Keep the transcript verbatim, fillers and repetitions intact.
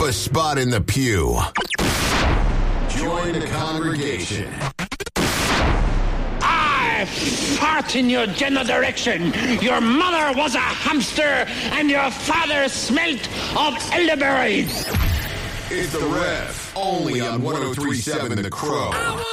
a spot in the pew. Join the congregation. I fart in your general direction. Your mother was a hamster, and your father smelt of elderberries. It's the Ref, only on one oh three point seven The Crow.